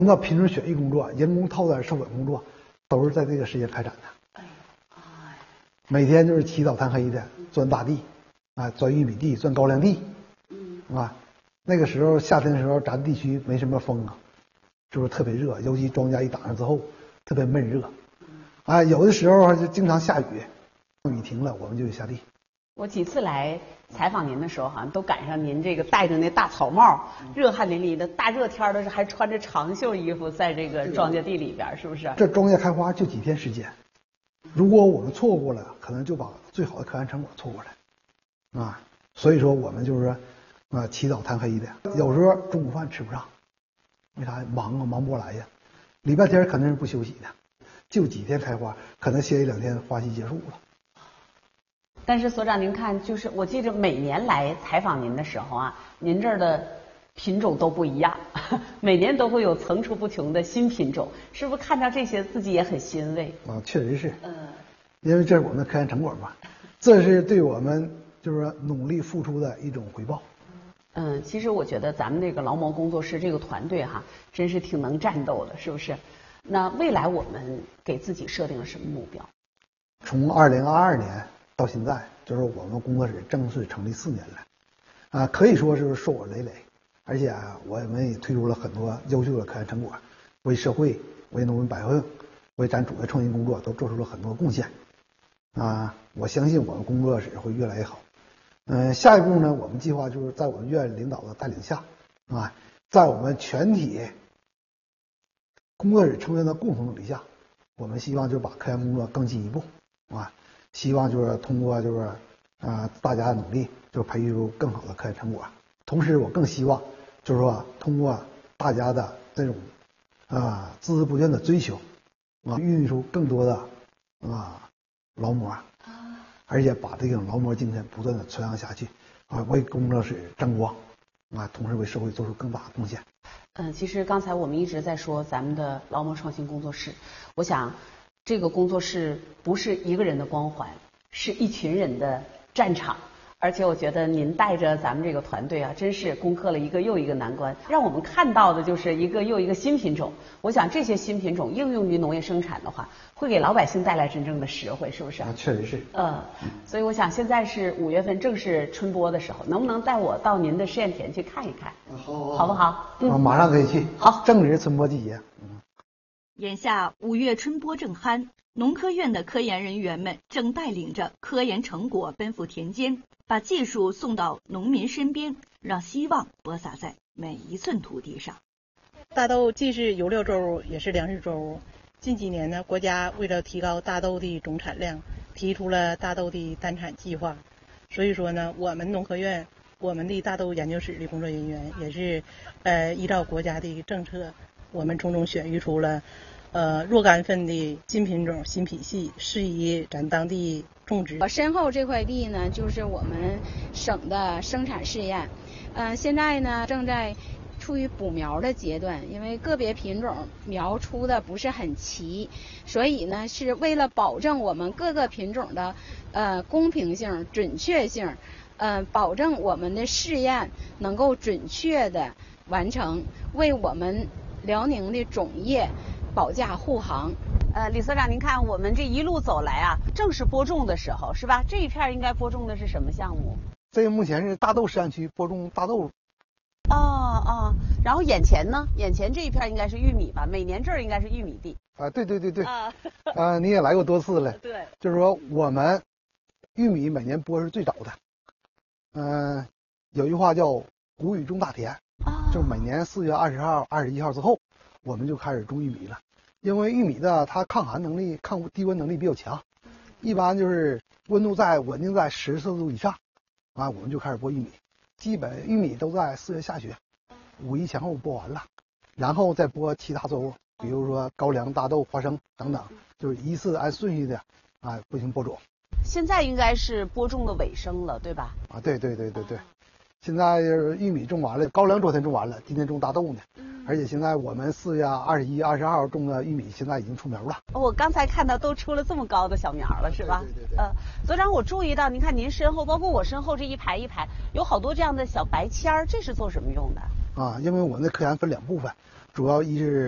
那品种选育工作、人工套杆授粉工作，都是在这个时间开展的。每天就是起早贪黑的钻大地，钻玉米地、钻高粱地，那个时候夏天的时候，咱地区没什么风啊，就是特别热，尤其庄稼一打上之后，特别闷热。有的时候就经常下雨，雨停了我们就得下地。 我几次来采访您的时候，好像都赶上您这个戴着那大草帽，热汗淋漓的，大热天的还穿着长袖衣服在这个庄稼地里边，是不是？ 这庄稼开花就几天时间，如果我们错过了，可能就把最好的科研成果错过了，所以说我们就是说，起早贪黑的，有时候中午饭吃不上，为啥？忙不过来呀。礼拜天肯定是不休息的，就几天开花，可能歇一2天，花期结束了。 但是所长，您看，就是我记着每年来采访您的时候啊，您这儿的品种都不一样，每年都会有层出不穷的新品种，是不是看到这些自己也很欣慰？ 确实是，因为这是我们的科研成果嘛，这是对我们就是说努力付出的一种回报。 其实我觉得咱们这个劳模工作室这个团队哈，真是挺能战斗的，是不是？那未来我们给自己设定了什么目标？ 从2022年到现在，就是我们工作室正式成立4年了，可以说是硕果累累，而且我们也推出了很多优秀的科研成果，为社会、为农民百姓、为咱主业创新工作都做出了很多贡献。我相信我们工作室会越来越好。下一步呢，我们计划就是在我们院领导的带领下，在我们全体工作室成员的共同努力下，我们希望就把科研工作更进一步，希望就是通过就是大家的努力，就培育出更好的科研成果。同时，我更希望就是说通过大家的这种孜孜不倦的追求，孕育出更多的劳模，而且把这种劳模精神不断的传扬下去，为工作室争光，同时为社会做出更大的贡献。 其实刚才我们一直在说咱们的劳模创新工作室，我想这个工作室不是一个人的光环，是一群人的战场。而且我觉得您带着咱们这个团队啊，真是攻克了一个又一个难关，让我们看到的就是一个又一个新品种。我想这些新品种应用于农业生产的话，会给老百姓带来真正的实惠，是不是？ 确实是。 所以我想现在是5月份，正是春播的时候，能不能带我到您的试验田去看一看？好不好？ 马上可以去。 好， 正值春播季节。 眼下5月春播正酣，农科院的科研人员们正带领着科研成果奔赴田间，把技术送到农民身边，让希望播撒在每一寸土地上。 大豆既是油料作物，也是粮食作物。近几年呢，国家为了提高大豆的总产量，提出了大豆的单产计划。所以说呢，我们农科院我们的大豆研究室的工作人员也是依照国家的政策，我们从中选育出了若干份的新品种、新品系，适宜咱当地种植。 我身后这块地呢，就是我们省的生产试验，现在呢正在处于补苗的阶段，因为个别品种苗出的不是很齐，所以呢是为了保证我们各个品种的公平性、准确性，保证我们的试验能够准确的完成，为我们辽宁的种业保驾护航。 李所长，您看我们这一路走来啊，正是播种的时候，是吧？这一片应该播种的是什么项目？ 这目前是大豆实验区，播种大豆。 然后眼前呢？眼前这一片应该是玉米吧？每年这儿应该是玉米地。 对。你也来过多次了。 对。 就是说我们玉米每年播是最早的。有句话叫“谷雨种大田”，就是每年4月20号、21号之后，我们就开始种玉米了。因为玉米的它抗寒能力、抗低温能力比较强，一般就是温度稳定在14度以上，我们就开始播玉米。基本玉米都在4月下旬，5一前后播完了，然后再播其他作物，比如说高粱、大豆、花生等等，就是依次按顺序的进行播种。 现在应该是播种的尾声了，对吧？ 对。现在玉米种完了，高粱昨天种完了，今天种大豆呢。而且现在我们4月21、20号种的玉米现在已经出苗了。 我刚才看到都出了这么高的小苗了，是吧？ 对。 所长，我注意到，您看您身后，包括我身后这一排一排，有好多这样的小白签儿，这是做什么用的？ 因为我们的科研分2部分，主要一是